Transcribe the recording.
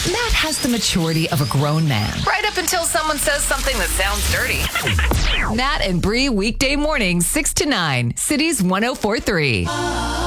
Matt has the maturity of a grown man. Right up until someone says something that sounds dirty. Matt and Bree, weekday mornings, 6 to 9, Cities 104.3.